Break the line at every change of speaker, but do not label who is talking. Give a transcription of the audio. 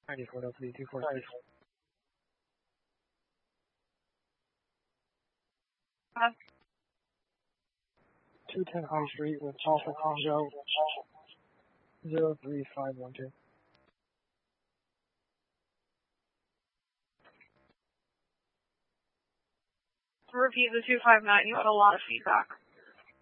940324. 210 High Street with Alpha Congo 03512.
Repeat the 259. You had a lot of feedback.